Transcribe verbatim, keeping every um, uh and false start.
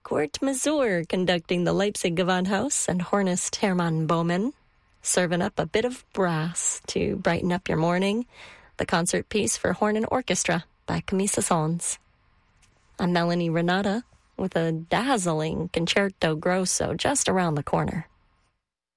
Kurt Masur conducting the Leipzig Gewandhaus and hornist Hermann Baumann, serving up a bit of brass to brighten up your morning. The concert piece for horn and orchestra by Camille Saint-Saëns. I'm Melanie Renata with a dazzling Concerto Grosso just around the corner.